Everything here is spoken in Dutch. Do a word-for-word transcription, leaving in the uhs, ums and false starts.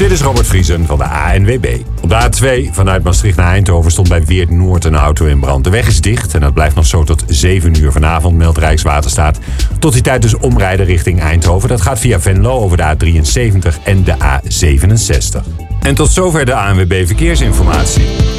Dit is Robert Vriesen van de A N W B. Op de A twee vanuit Maastricht naar Eindhoven stond bij Weert Noord een auto in brand. De weg is dicht en dat blijft nog zo tot zeven uur vanavond, meldt Rijkswaterstaat. Tot die tijd dus omrijden richting Eindhoven. Dat gaat via Venlo over de A drieënzeventig en de A zevenenzestig. En tot zover de A N W B Verkeersinformatie.